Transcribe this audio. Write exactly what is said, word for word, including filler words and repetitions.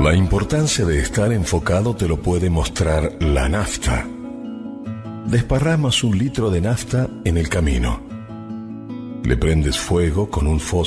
La importancia de estar enfocado te lo puede mostrar la nafta. Desparramas un litro de nafta en el camino. Le prendes fuego con un fósforo